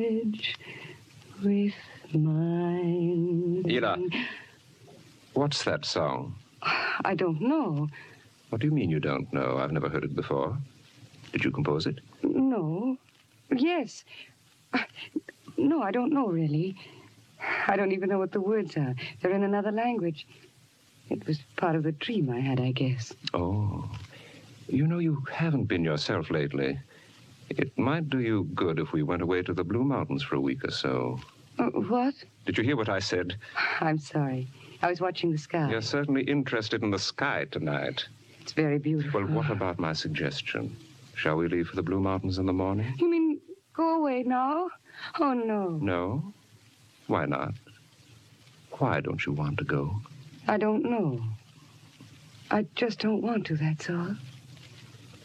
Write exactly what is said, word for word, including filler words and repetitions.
with mine. Ida, what's that song? I don't know. What do you mean you don't know? I've never heard it before. Did you compose it? No. Yes. No, I don't know, really. I don't even know what the words are. They're in another language. It was part of the dream I had, I guess. Oh. You know, you haven't been yourself lately. It might do you good if we went away to the Blue Mountains for a week or so. Uh, what? Did you hear what I said? I'm sorry. I was watching the sky. You're certainly interested in the sky tonight. It's very beautiful. Well, what about my suggestion? Shall we leave for the Blue Mountains in the morning? You mean go away now? Oh, no. No? Why not? Why don't you want to go? I don't know. I just don't want to, that's all.